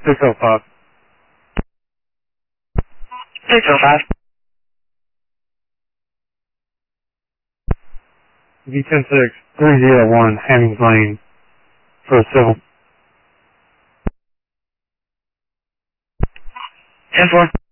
605. 605. V106 301 Hemmings Lane for a civil. 10-4.